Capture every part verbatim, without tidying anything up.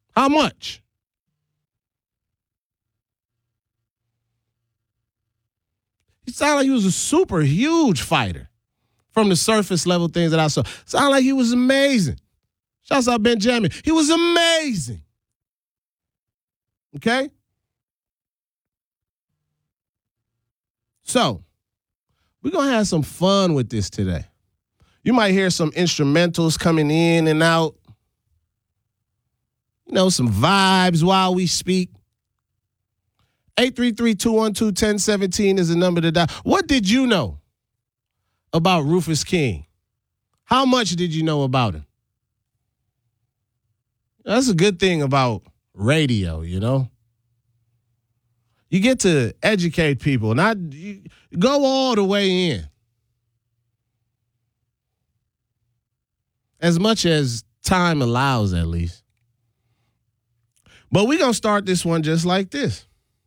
How much? He sounded like he was a super huge fighter from the surface level things that I saw. Sounded like he was amazing. Shouts out Benjamin. He was amazing. Okay? So, we're going to have some fun with this today. You might hear some instrumentals coming in and out. You know, some vibes while we speak. eight three three, two one two, one zero one seven is the number to dial. What did you know about Rufus King? How much did you know about him? That's a good thing about radio, you know? You get to educate people, not you go all the way in. As much as time allows, at least. But we're going to start this one just like this.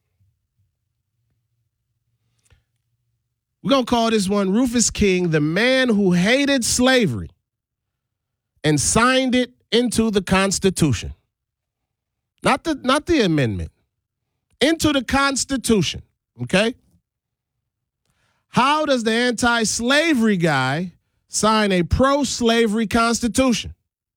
We're going to call this one Rufus King, the man who hated slavery and signed it into the Constitution. Not the, not the amendment. Into the Constitution, okay? How does the anti-slavery guy sign a pro-slavery Constitution?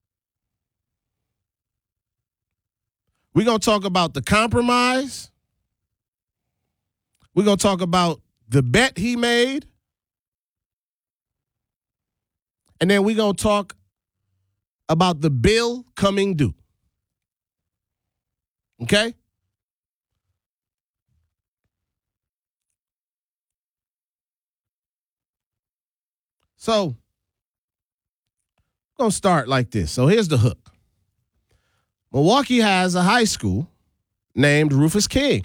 We're going to talk about the compromise. We're going to talk about the bet he made. And then we're going to talk about the bill coming due. Okay? So, I'm going to start like this. So here's the hook. Milwaukee has a high school named Rufus King.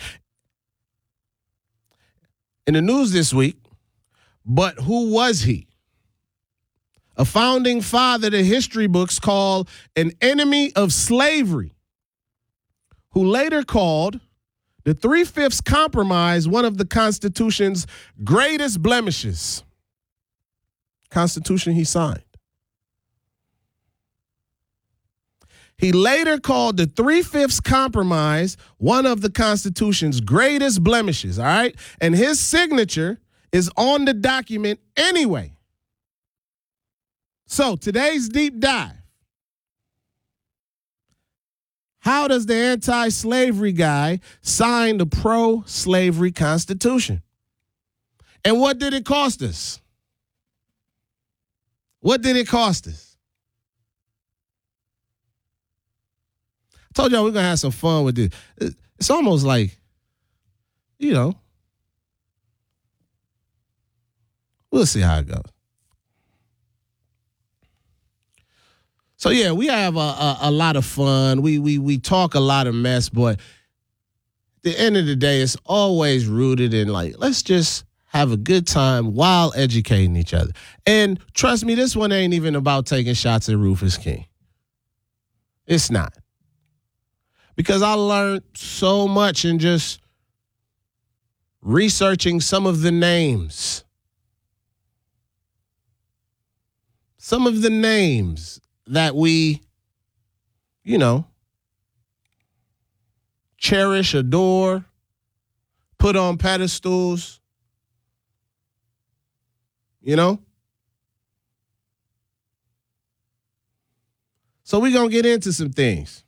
In the news this week, but who was he? A founding father the history books call an enemy of slavery, who later called the Three-Fifths Compromise one of the Constitution's greatest blemishes. Constitution he signed. He later called the Three-Fifths Compromise one of the Constitution's greatest blemishes, all right? And his signature is on the document anyway. So today's deep dive. How does the anti-slavery guy sign the pro-slavery Constitution? And what did it cost us? What did it cost us? I told y'all we're going to have some fun with this. It's almost like, you know, we'll see how it goes. So, yeah, we have a, a, a lot of fun. We, we, we talk a lot of mess, but at the end of the day, it's always rooted in, like, let's just have a good time while educating each other. And trust me, this one ain't even about taking shots at Rufus King. It's not. Because I learned so much in just researching some of the names. Some of the names that we, you know, cherish, adore, put on pedestals, you know? So we're going to get into some things.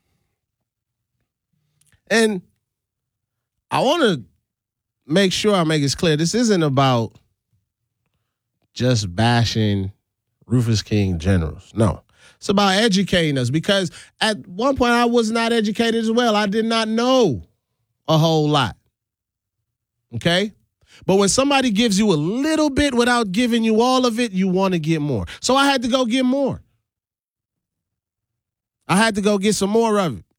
And I want to make sure I make it clear, this isn't about just bashing Rufus King generals. No. It's about educating us, because at one point I was not educated as well. I did not know a whole lot. Okay? But when somebody gives you a little bit without giving you all of it, you want to get more. So I had to go get more. I had to go get some more of it.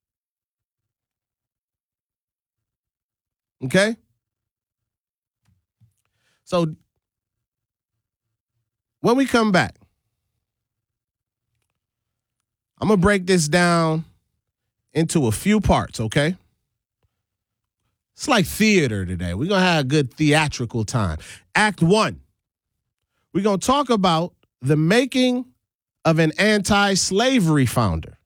Okay? So when we come back, I'm going to break this down into a few parts, okay? It's like theater today. We're going to have a good theatrical time. Act one, we're going to talk about the making of an anti-slavery founder.